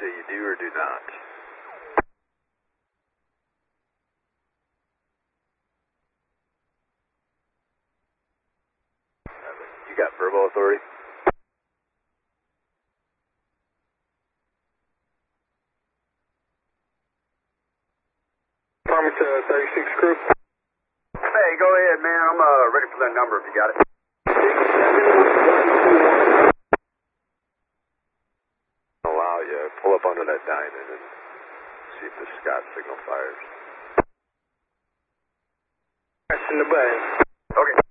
say you do or do not. You got verbal authority? Farmington 36 crew. Hey, go ahead, man. I'm ready for that number if you got it. Allow you. Pull up under that diamond and see if the Scott signal fires. That's in the button. Okay.